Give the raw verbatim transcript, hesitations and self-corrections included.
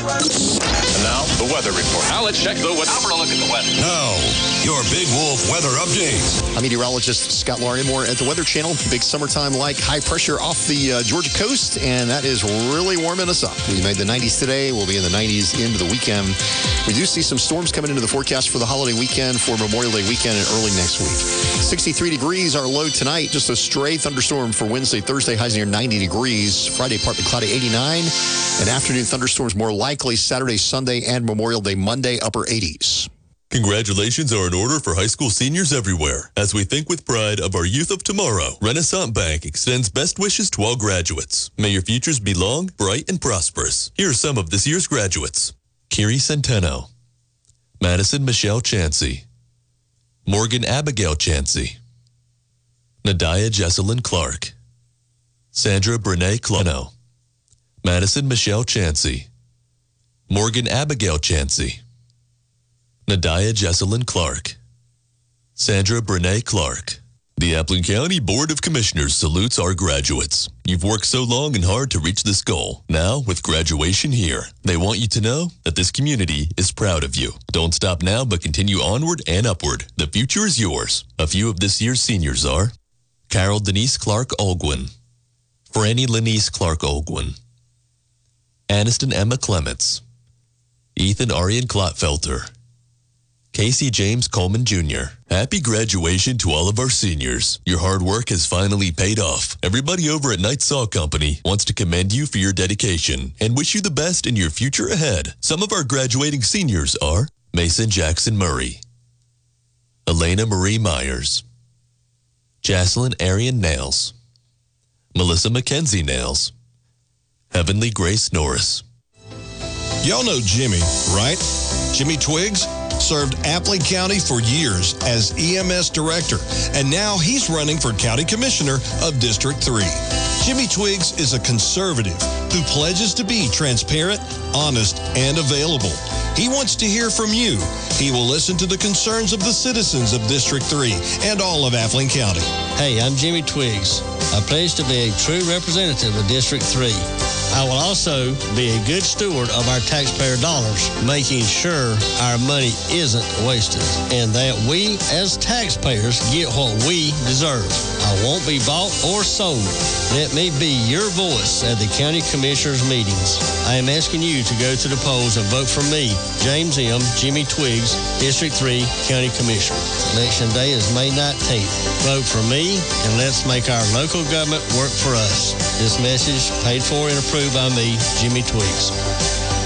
And now, the weather report. Now let's check the weather. Now for a look at the weather. Now, your Big Wolf weather update. I'm meteorologist Scott Larimore at the Weather Channel. Big summertime-like high pressure off the uh, Georgia coast, and that is really warming us up. We made the nineties today. We'll be in the nineties into the weekend. We do see some storms coming into the forecast for the holiday weekend, for Memorial Day weekend, and early next week. sixty-three degrees our low tonight. Just a stray thunderstorm for Wednesday, Thursday, highs near ninety degrees. Friday, partly cloudy, eighty-nine. And afternoon thunderstorms more likely Saturday, Sunday, and Memorial Day Monday, upper eighties. Congratulations are in order for high school seniors everywhere. As we think with pride of our youth of tomorrow, Renaissance Bank extends best wishes to all graduates. May your futures be long, bright, and prosperous. Here are some of this year's graduates. Kiri Centeno, Madison Michelle Chansey, Morgan Abigail Chansey, Nadia Jesselyn Clark, Sandra Brene Clono, Madison Michelle Chansey, Morgan Abigail Chansey, Nadia Jesselyn Clark, Sandra Brene Clark. The Appling County Board of Commissioners salutes our graduates. You've worked so long and hard to reach this goal. Now, with graduation here, they want you to know that this community is proud of you. Don't stop now, but continue onward and upward. The future is yours. A few of this year's seniors are Carol Denise Clark Olgwin, Franny Lenice Clark Olgwin, Aniston Emma Clements, Ethan Arian Klotfelter, Casey James Coleman Junior Happy graduation to all of our seniors. Your hard work has finally paid off. Everybody over at Knight Saw Company wants to commend you for your dedication and wish you the best in your future ahead. Some of our graduating seniors are Mason Jackson Murray, Elena Marie Myers, Jocelyn Arian Nails, Melissa Mackenzie Nails, Heavenly Grace Norris. Y'all know Jimmy, right? Jimmy Twiggs served Appling County for years as E M S director, and now he's running for county commissioner of District three. Jimmy Twiggs is a conservative who pledges to be transparent, honest, and available. He wants to hear from you. He will listen to the concerns of the citizens of District three and all of Appling County. Hey, I'm Jimmy Twiggs. I pledge to be a true representative of District three. I will also be a good steward of our taxpayer dollars, making sure our money isn't wasted and that we as taxpayers get what we deserve. I won't be bought or sold. Let me be your voice at the county commissioners meetings. I am asking you to go to the polls and vote for me, James M. Jimmy Twiggs, District three County Commissioner. Election day is May nineteenth. Vote for me and let's make our local government work for us. This message paid for and approved by me, Jimmy Twiggs.